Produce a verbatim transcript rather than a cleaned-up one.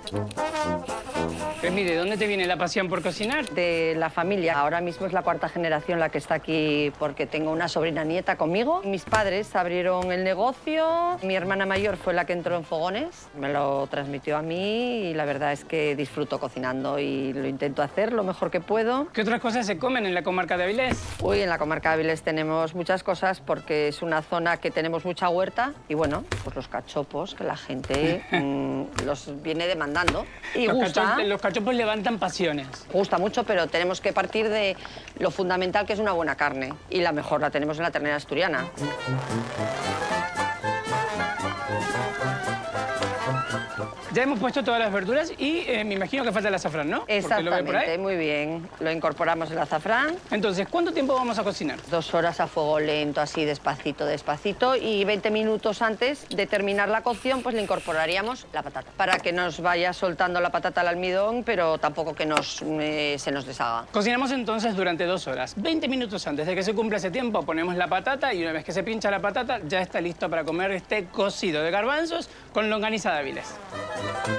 Emi, ¿de dónde te viene la pasión por cocinar? De la familia. Ahora mismo es la cuarta generación la que está aquí porque tengo una sobrina nieta conmigo. Mis padres abrieron el negocio. Mi hermana mayor fue la que entró en fogones. Me lo transmitió a mí y la verdad es que disfruto cocinando y lo intento hacer lo mejor que puedo. ¿Qué otras cosas se comen en la comarca de Avilés? Uy, en la comarca de Avilés tenemos muchas cosas porque es una zona que tenemos mucha huerta y bueno, pues los cachopos que la gente mmm, los viene demandando y los gusta. Cachopos, los cachopos levantan pasiones. Gusta mucho, pero tenemos que partir de lo fundamental que es una buena carne y la mejor la tenemos en la ternera asturiana. Ya hemos puesto todas las verduras y eh, me imagino que falta el azafrán, ¿no? Exactamente, muy bien. Lo incorporamos el azafrán. Entonces, ¿cuánto tiempo vamos a cocinar? Dos horas a fuego lento, así despacito, despacito. Y veinte minutos antes de terminar la cocción, pues le incorporaríamos la patata. Para que nos vaya soltando la patata al almidón, pero tampoco que nos, eh, se nos deshaga. Cocinamos entonces durante dos horas. veinte minutos antes de que se cumpla ese tiempo, ponemos la patata y una vez que se pincha la patata, ya está listo para comer este cocido de garbanzos con longaniza de Avilés.